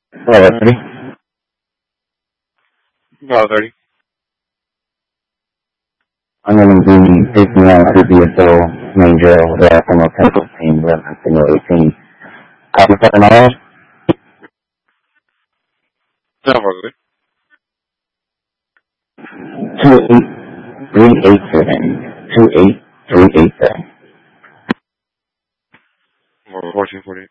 Hello, ready? No, 30. I'm going to be taking out the DSO main jail there from a pencil team, 18. Copy for knowledge? Sound good. 28387. 28387. 1448.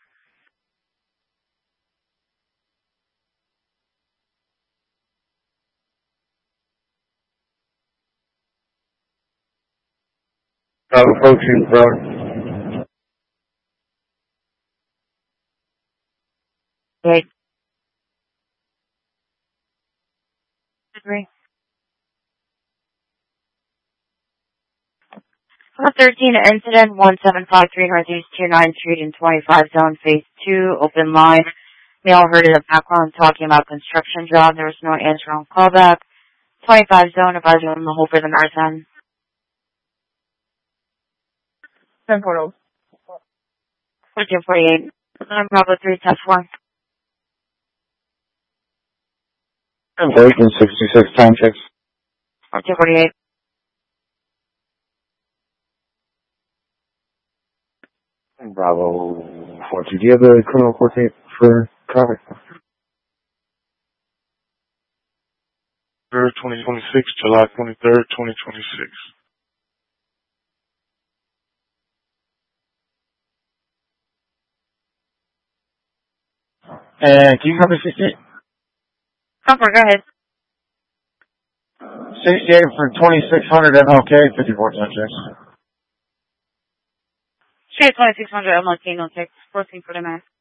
Approaching, bro. Wait. Agree. 13 incident 1753 Northeast 29th Street in 25 Zone Phase 2, open line. We all heard in the background talking about construction job. There was no answer on callback. 25 Zone, advisor on the hold for the marathon. 10 portals. 1448. Bravo 3, test 1. 66 time checks. 1448. Bravo 42. Do you have the criminal court date for traffic? 2026, July 23rd, 2026. And can you copy 68? Comfort, go ahead. 68 for 2600 MLK, 54 time checks. Street 2600 MLK, no text. 14 for the max.